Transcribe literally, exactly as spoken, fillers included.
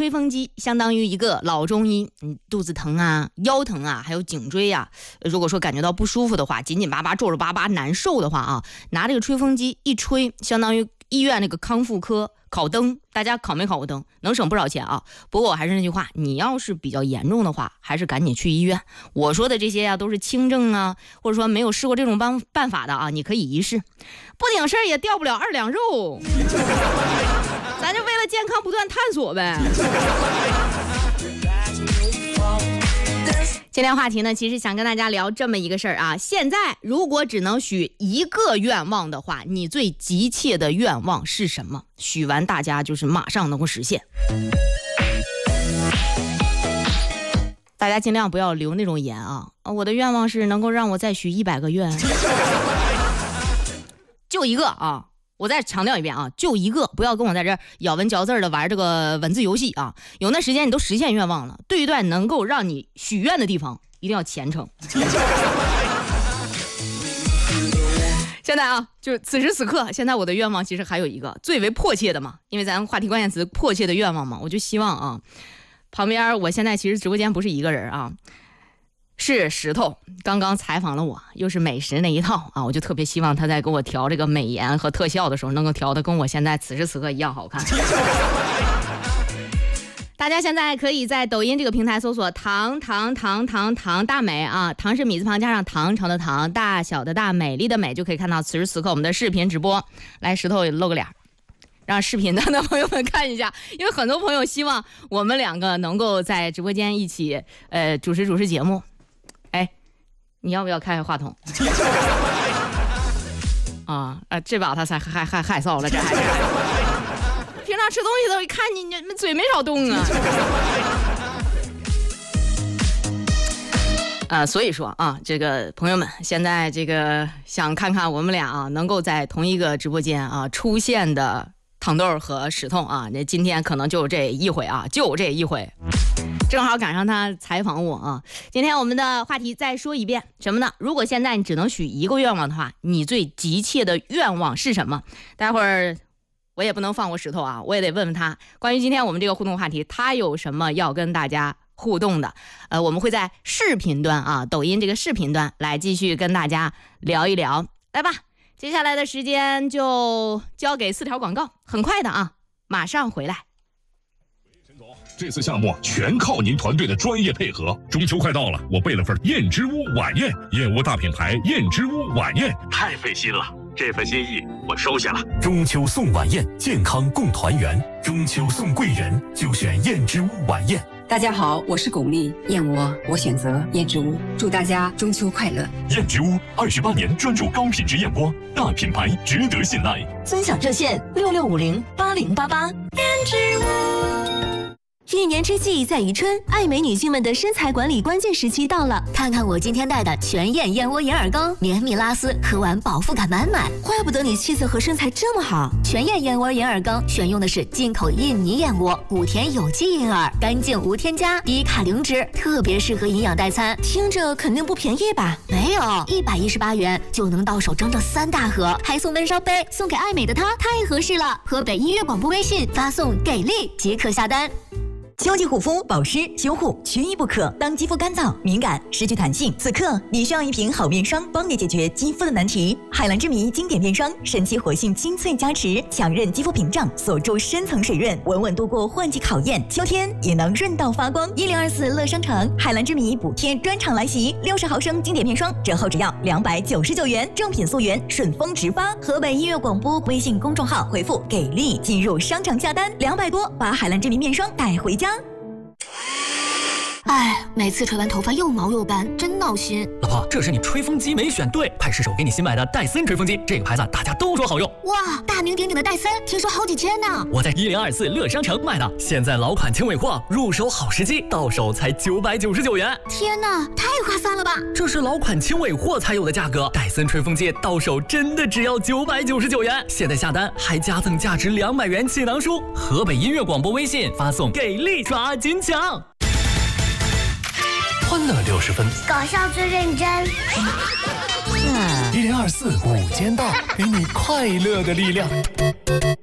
吹风机相当于一个老中医，你肚子疼啊、腰疼啊，还有颈椎啊，如果说感觉到不舒服的话，紧紧巴巴、皱皱巴巴、难受的话啊，拿这个吹风机一吹，相当于医院那个康复科烤灯，大家烤没烤过灯？能省不少钱啊。不过我还是那句话，你要是比较严重的话，还是赶紧去医院。我说的这些啊，都是轻症啊，或者说没有试过这种办办法的啊，你可以一试，不顶事儿也掉不了二两肉。咱就为了健康不断探索呗。今天话题呢，其实想跟大家聊这么一个事儿啊。现在如果只能许一个愿望的话，你最急切的愿望是什么？许完大家就是马上能够实现。大家尽量不要留那种言啊。我的愿望是能够让我再许一百个愿，就一个啊。我再强调一遍啊，就一个，不要跟我在这咬文嚼字的玩这个文字游戏啊！有那时间你都实现愿望了，对一段能够让你许愿的地方一定要虔诚。现在啊，就此时此刻，现在我的愿望其实还有一个最为迫切的嘛，因为咱话题关键词迫切的愿望嘛，我就希望啊，旁边我现在其实直播间不是一个人啊。是石头刚刚采访了我，又是美食那一套啊，我就特别希望他在给我调这个美颜和特效的时候能够调的跟我现在此时此刻一样好看。大家现在可以在抖音这个平台搜索糖糖糖糖糖大美啊，糖是米字旁加上唐朝的唐，大小的大，美丽的美，就可以看到此时此刻我们的视频直播。来，石头露个脸，让视频的朋友们看一下，因为很多朋友希望我们两个能够在直播间一起呃主持主持节目。哎，你要不要开开话筒？啊啊，这把他才害害害臊了，这还是平常吃东西都一看你你嘴没少动啊。啊，所以说啊，这个朋友们现在这个想看看我们俩啊能够在同一个直播间啊出现的糖豆和石头啊，那今天可能就这一回啊，就这一回。正好赶上他采访我啊！今天我们的话题再说一遍，什么呢？如果现在你只能许一个愿望的话，你最急切的愿望是什么？待会儿我也不能放过石头啊，我也得问问他，关于今天我们这个互动话题，他有什么要跟大家互动的？呃，我们会在视频端啊，抖音这个视频端来继续跟大家聊一聊。来吧，接下来的时间就交给四条广告，很快的啊，马上回来。 这次项目全靠您团队的专业配合。中秋快到了，我备了份燕之屋晚宴，燕窝大品牌燕之屋晚宴，太费心了，这份心意我收下了。 中秋送晚宴，健康共团圆；中秋送贵人，就选燕之屋晚宴。 大家好，我是巩俐，燕窝我选择燕之屋，祝大家中秋快乐。 燕之屋二十八年专注高品质燕窝，大品牌值得信赖。 尊享热线六六五零八零八八。燕之屋。一年之计在于春，爱美女性们的身材管理关键时期到了。看看我今天带的全燕燕窝银耳羹，绵密拉丝，喝完饱腹感满满。怪不得你气色和身材这么好。全燕燕窝银耳羹选用的是进口印尼燕窝，古田有机银耳，干净无添加，低卡零脂，特别适合营养代餐。听着肯定不便宜吧？没有，一百一十八元就能到手整整三大盒，还送温烧杯，送给爱美的她太合适了。河北音乐广播微信发送给力即可下单。秋季护肤、保湿、修护缺一不可。当肌肤干燥、敏感、失去弹性，此刻你需要一瓶好面霜，帮你解决肌肤的难题。海蓝之谜经典面霜，神奇活性精粹加持，强韧肌肤屏障，锁住深层水润，稳稳度过换季考验。秋天也能润到发光。一零二四乐商城海蓝之谜补贴专场来袭，六十毫升经典面霜折后只要两百九十九元，正品溯源，顺丰直发。河北音乐广播微信公众号回复给力进入商场下单，两百多把海蓝之谜面霜带回家。哎，每次吹完头发又毛又斑，真闹心。 老婆，这是你吹风机没选对，派失手给你新买的戴森吹风机，这个牌子大家都说好用。 哇，大名鼎鼎的戴森，听说好几千呢。 我在一零二四乐商城买的，现在老款轻尾货，入手好时机，到手才九百九十九元。 天哪，太划算了吧！ 这是老款轻尾货才有的价格，戴森吹风机到手真的只要九百九十九元。现在下单还加赠价值两百元气囊书。河北音乐广播微信发送给力抓紧抢。 欢乐六十分， 搞笑最认真。 一零二四午间到，给你快乐的力量。